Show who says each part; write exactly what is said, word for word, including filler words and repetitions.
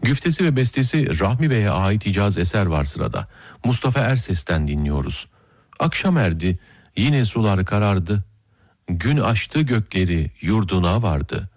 Speaker 1: Güftesi ve bestesi Rahmi Bey'e ait icaz eser var sırada. Mustafa Erses'ten dinliyoruz. Akşam erdi, yine sular karardı. Gün açtı gökleri, yurduna vardı.